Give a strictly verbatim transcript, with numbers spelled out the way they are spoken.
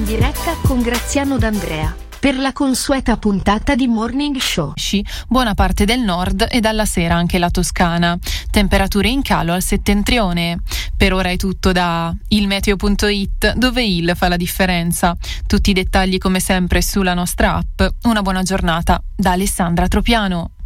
diretta con Graziano D'Andrea per la consueta puntata di Morning Show. Buona parte del nord e dalla sera anche la Toscana. Temperature in calo al settentrione. Per ora è tutto da ilmeteo punto it, dove il fa la differenza. Tutti i dettagli come sempre sulla nostra app. Una buona giornata da Alessandra Tropiano.